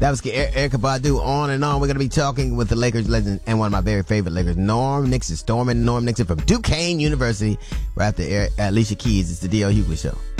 That was Erykah Badu. On and on. We're going to be talking with the Lakers legend and one of my very favorite Lakers, Norm Nixon from Duquesne University. Right after Alicia Keys. It's the D.L. Hughley Show.